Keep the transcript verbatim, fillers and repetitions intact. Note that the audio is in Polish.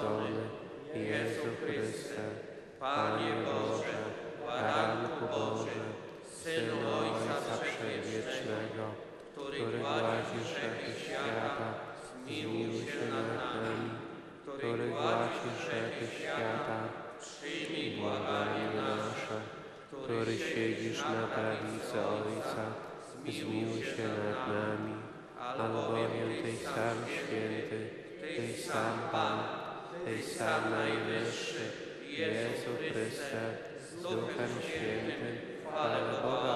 narodzony, Jezu Chryste, Panie Boże, Baranku Boży, Synu Ojca Przedwiecznego, który gładzisz grzechy świata, zmiłuj się nad nami, który gładzisz grzechy świata, przyjmij błaganie nasze, który siedzisz na prawicy Ojca, zmiłuj się nad nami, albowiem Tyś sam święty, Tyś sam Pan, Tyś sam Najwyższy, Jezu Chryste, z Duchem Świętym, chwale Boga